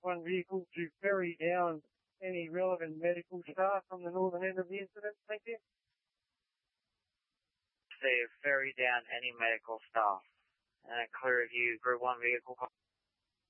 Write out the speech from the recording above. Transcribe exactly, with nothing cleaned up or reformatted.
one vehicle to ferry down any relevant medical staff from the northern end of the incident. Thank you. Steve, ferry down any medical staff. Uh, clear review, Group one vehicle.